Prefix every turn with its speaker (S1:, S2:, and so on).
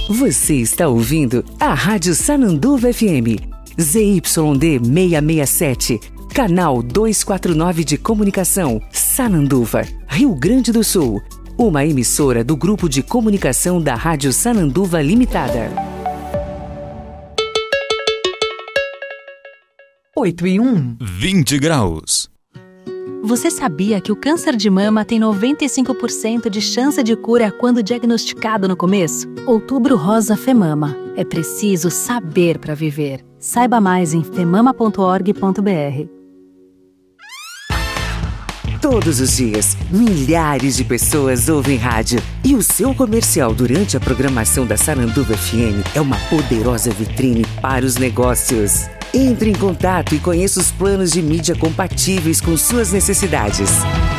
S1: Você está ouvindo a Rádio Sananduva FM, ZYD 667, canal 249 de comunicação, Sananduva, Rio Grande do Sul. Uma emissora do Grupo de Comunicação da Rádio Sananduva Limitada.
S2: 8:01.
S3: 20 graus.
S4: Você sabia que o câncer de mama tem 95% de chance de cura quando diagnosticado no começo? Outubro Rosa Femama. É preciso saber para viver. Saiba mais em femama.org.br.
S1: Todos os dias, milhares de pessoas ouvem rádio. E o seu comercial durante a programação da Sananduva FM é uma poderosa vitrine para os negócios. Entre em contato e conheça os planos de mídia compatíveis com suas necessidades.